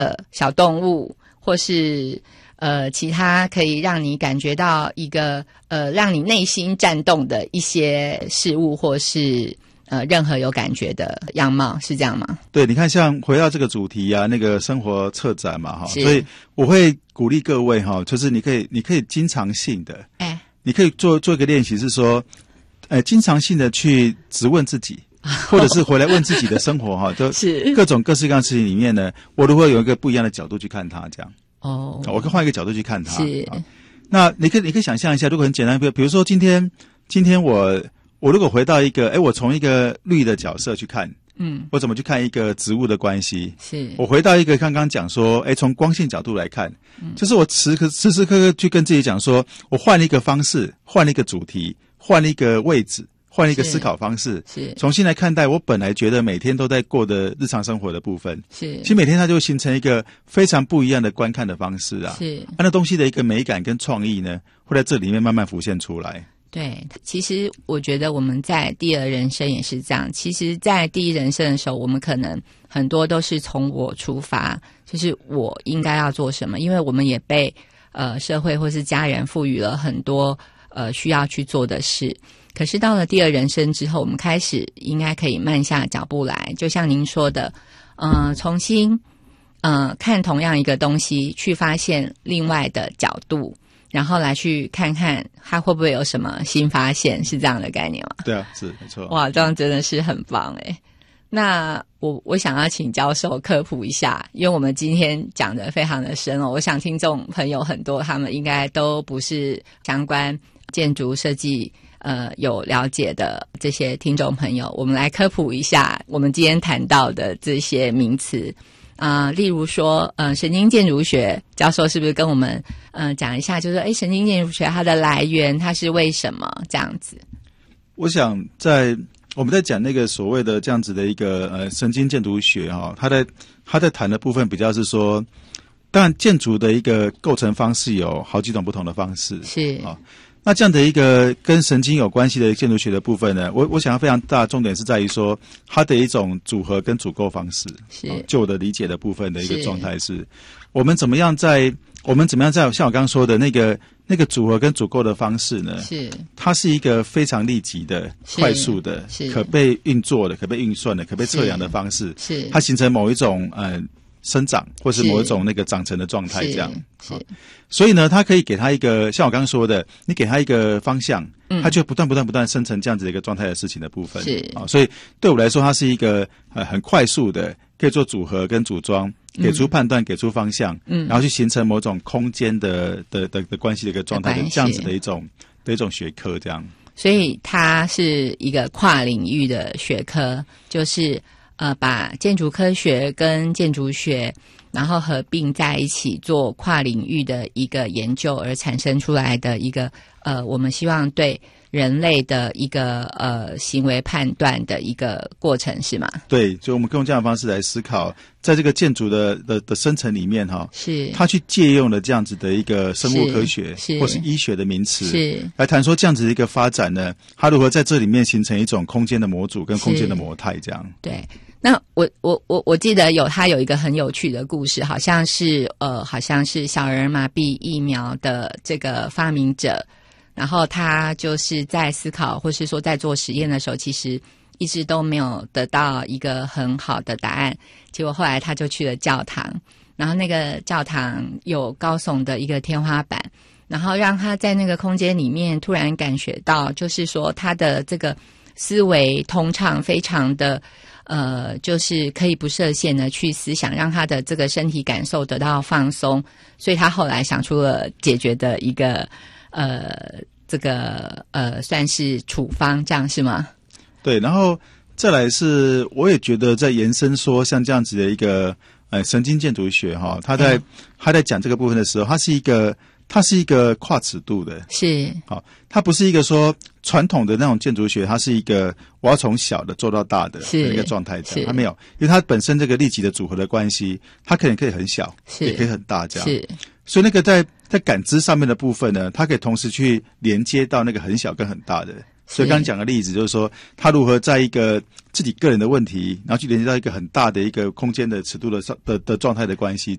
小动物，或是其他可以让你感觉到一个让你内心颤动的一些事物，或是任何有感觉的样貌，是这样吗？ 对，你看像回到这个主题啊，那个生活策展嘛，所以我会鼓励各位就是你可以经常性的，你可以做一个练习，是说经常性的去质问自己，或者是回来问自己的生活都是各种各式各样的事情里面呢，我如果有一个不一样的角度去看它，这样我可以换一个角度去看它。是那你可以想象一下，如果很简单，比如说今天我如果回到一个我从一个绿的角色去看，我怎么去看一个植物的关系？是我回到一个刚刚讲说从光线角度来看，就是我时时刻刻去跟自己讲说，我换了一个方式，换了一个主题，换了一个位置，换了一个思考方式，是重新来看待我本来觉得每天都在过的日常生活的部分。是其实每天它就会形成一个非常不一样的观看的方式啊。是那东西的一个美感跟创意呢，会在这里面慢慢浮现出来。 对，其实我觉得我们在第二人生也是这样。其实在第一人生的时候，我们可能很多都是从我出发，就是我应该要做什么，因为我们也被社会或是家人赋予了很多需要去做的事。可是到了第二人生之后，我们开始应该可以慢下脚步来，就像您说的重新看同样一个东西，去发现另外的角度，然后来去看看它会不会有什么新发现，是这样的概念吗？ 对啊，是没错。 哇，这样真的是很棒诶。那我想要请教授科普一下，因为我们今天讲的非常的深我想听众朋友很多他们应该都不是相关建筑设计有了解的这些听众朋友，我们来科普一下我们今天谈到的这些名词例如说神经建筑学教授是不是跟我们讲一下，就是说神经建筑学它的来源，它是为什么这样子？ 我想我们在讲那个所谓的这样子的一个神经建筑学他在谈的部分比较是说，当然建筑的一个构成方式有好几种不同的方式，是那这样的一个跟神经有关系的建筑学的部分呢，我想要非常大的重点是在于说它的一种组合跟组构方式，是就我的理解的部分的一个状态是我们怎么样在像我刚刚说的那个组合跟组构的方式呢，是它是一个非常立即的、快速的、可被运作的、可被运算的、可被测量的方式，是它形成某一种生长或是某一种那个长成的状态这样。所以呢它可以给它一个像我刚刚说的，你给它一个方向，它就不断生成这样子的一个状态的事情的部分。是所以对我来说它是一个很快速的，可以做组合跟组装，给出判断，给出方向，然后去形成某种空间的关系的一个状态，这样子的一种学科这样。 所以它是一个跨领域的学科，就是把建筑科学跟建筑学然后合并在一起做跨领域的一个研究而产生出来的一个我们希望对人类的一个行为判断的一个过程，是吗？对， 所以我们用这样的方式来思考，在这个建筑的生成里面是它去借用了这样子的一个生物科学或是医学的名词，是来谈说这样子的一个发展呢，它如何在这里面形成一种空间的模组跟空间的模态这样。对。 那我记得他有一个很有趣的故事，好像是小儿麻痹疫苗的这个发明者，然后他就是在思考或是说在做实验的时候，其实一直都没有得到一个很好的答案，结果后来他就去了教堂，然后那个教堂有高耸的一个天花板，然后让他在那个空间里面突然感觉到，就是说他的这个思维通畅，非常的就是可以不设限的去思想，让他的这个身体感受得到放松，所以他后来想出了解决的一个这个算是处方，这样是吗？ 对，然后再来是我也觉得在延伸说像这样子的一个神经建筑学他在讲这个部分的时候，它是一个跨尺度的，是它不是一个说传统的那种建筑学，它是一个我要从小的做到大的一个状态，这样它没有，因为它本身这个立即的组合的关系，它可能可以很小，也可以很大这样，是，所以那个在感知上面的部分呢，它可以同时去连接到那个很小跟很大的， 所以刚刚讲的例子就是说，他如何在一个自己个人的问题，然后去连接到一个很大的一个空间的尺度的状态的关系。